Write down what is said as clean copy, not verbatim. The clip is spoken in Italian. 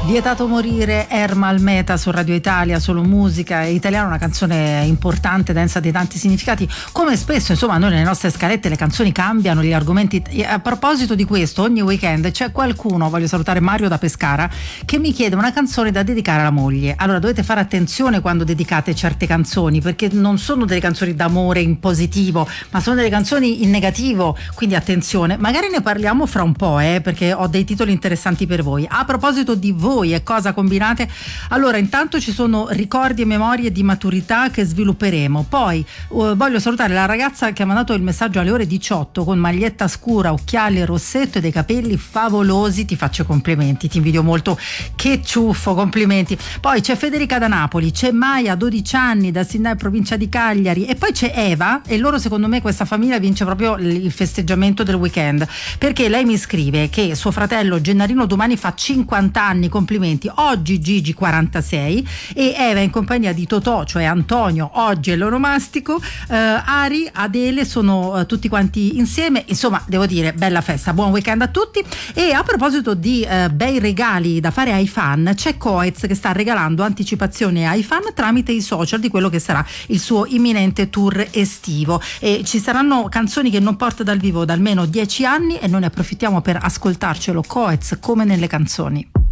Vietato morire, Ermal Meta su Radio Italia, solo musica italiana, una canzone importante, densa di tanti significati, come spesso insomma noi nelle nostre scalette le canzoni cambiano, gli argomenti. A proposito di questo, ogni weekend c'è qualcuno, voglio salutare Mario da Pescara, che mi chiede una canzone da dedicare alla moglie. Allora dovete fare attenzione quando dedicate certe canzoni, perché non sono delle canzoni d'amore in positivo, ma sono delle canzoni in negativo, quindi attenzione. Magari ne parliamo fra un po', perché ho dei titoli interessanti per voi. A proposito di voi e cosa combinate, allora intanto ci sono ricordi e memorie di maturità che svilupperemo. Poi voglio salutare la ragazza che ha mandato il messaggio alle ore 18 con maglietta scura, occhiali, rossetto e dei capelli favolosi. Ti faccio complimenti, ti invidio molto, che ciuffo, complimenti. Poi c'è Federica da Napoli, c'è Maia 12 anni da Sindai, provincia di Cagliari, e poi c'è Eva, e loro secondo me questa famiglia vince proprio il festeggiamento del weekend, perché lei mi scrive che suo fratello Gennarino domani fa 50 anni, complimenti. Oggi Gigi 46 e Eva in compagnia di Totò, cioè Antonio, oggi è l'onomastico, Ari, Adele, sono tutti quanti insieme, insomma devo dire bella festa, buon weekend a tutti. E a proposito di bei regali da fare ai fan, c'è Coez che sta regalando anticipazioni ai fan tramite i social di quello che sarà il suo imminente tour estivo, e ci saranno canzoni che non porta dal vivo da almeno 10 anni e noi ne approfittiamo per ascoltarcelo Coez come nelle canzoni.